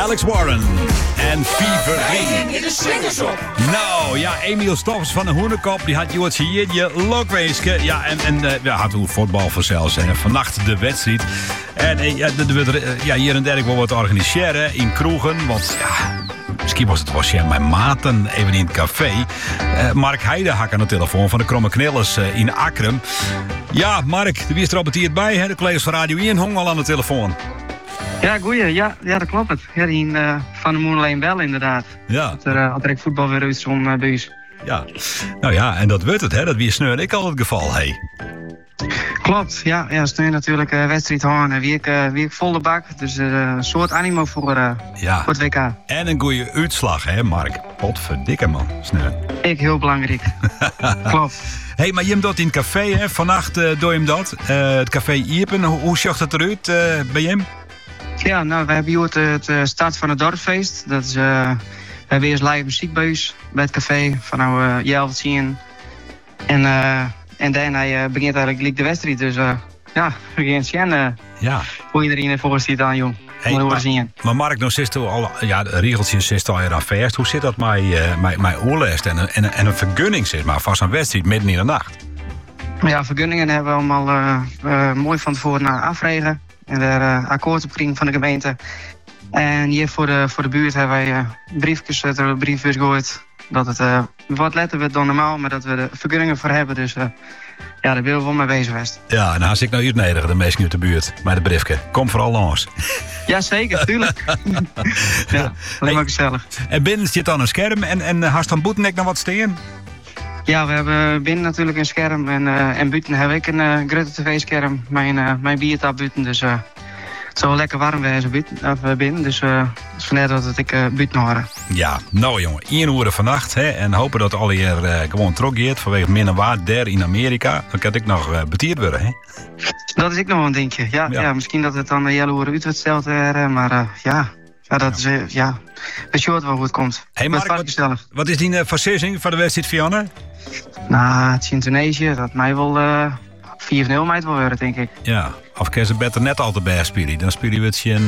Alex Warren en Fever Rijden in de slingers op. Nou, ja, Emiel Stoffers van de Hoenekop, die had Joortje hier je lokweesje. Ja, en had hoe voetbal voor zelfs. En vannacht de wedstrijd. En hier en daar wel wat organiseren in kroegen, want ja... Misschien was het wel mijn maten even in het café. Mark Heijdenhak aan de telefoon van de Kromme Knillers in Akrum. Ja, Mark, wie is er al betierd bij? Hè? De collega's van Radio 1 hong al aan de telefoon. Ja, goeie. Ja, dat klopt het. Ja, die van de Moenleen wel inderdaad. Ja. Had er voetbal weer uit zo'n buis. Ja. Nou ja, en dat wordt het, hè? Dat wie sneu en ik al het geval, hey. Klopt, ja. Steun natuurlijk wedstrijd houden. Wie ik volle bak. Dus een soort animo voor het WK. En een goede uitslag, hè, Mark? Potverdikke, man. Sneu. Ik heel belangrijk. Klopt. Hey, maar je hem dat in het café, hè? Vannacht doe je hem dat. Het café Iepen. Hoe zag het eruit bij hem? Ja, nou, we hebben hier het start van het dorpsfeest. Dat is, we hebben eerst live muziekbuis bij het café van nou Jelvertien. En daarna begint eigenlijk de wedstrijd. Dus ja, we gaan zien hoe iedereen ervoor ziet aan, jong. Hey, maar Mark, nou zit al, ja, de regeltjes zit al aan verst. Hoe zit dat met oorlest en een vergunning, zeg maar, vast een wedstrijd midden in de nacht? Ja, vergunningen hebben we allemaal mooi van tevoren afregen. En daar akkoord op kring van de gemeente. En hier voor de buurt hebben wij briefjes uit de briefbus gegooid. Dat het wat letter wordt dan normaal, maar dat we de vergunningen voor hebben. Dus ja, daar willen we wel mee bezig geweest. Ja, en als ik nou uitnedigen, de mensen uit de buurt, met de briefje. Kom vooral langs. Ja, zeker, tuurlijk. Ja, dat is wel gezellig. En binnen zit dan een scherm en haast dan Boetenek nog wat steen? Ja, we hebben binnen natuurlijk een scherm en buiten heb ik een grote tv-scherm. Mijn biertap buiten, dus het zal wel lekker warm wezen binnen. Dus vandaar dat ik buiten horen. Ja, nou jongen, 1 uur vannacht hè, en hopen dat alle hier gewoon teruggeeft vanwege minder waard daar in Amerika. Dan kan ik nog betierd worden, hè? Dat is ik nog een dingetje. Ja, misschien dat het dan de hele uur uit wordt steld, maar ja, dat is we short wel hoe het komt. Hey Mark, wat is die verslissing van de wedstrijd, Fianne? Nou, het is in Tunesië, dat mij wel 4-0 mij wel worden, denk ik. Ja, of kan ze beter net al te bij spelen. Dan spelen we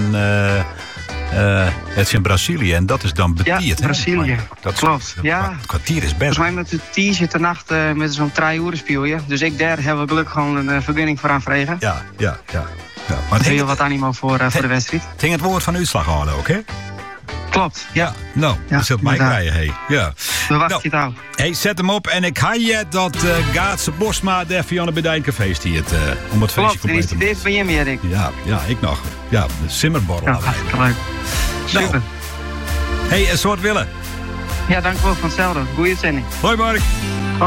het in Brazilië en dat is dan betierd. Ja, Brazilië. Dat klopt. Het kwartier is best. Volgens mij met de t-shirt de nacht met zo'n 3 uur speel je. Dus ik daar hebben we gelukkig gewoon een vergunning voor aanvregen. Ja. Maar heel wat animo voor de wedstrijd. Het ging het woord van uitslag houden ook, hè? Klopt, ja. Nou, dat zult mij krijgen, hey. Ja. We wachten het aan. Hey, zet hem op en ik ga je dat Gaatse Bosma der Fianne Bedijnke feest hier om het feestje compleet te maken. Klopt, ben je meer, Erik. Ja, ik nog. Ja, de simmerborrel. Ja, hartstikke leuk. Super. Nou. Hey, een soort willen. Ja, dankjewel van hetzelfde. Goeie uitzending. Hoi Mark.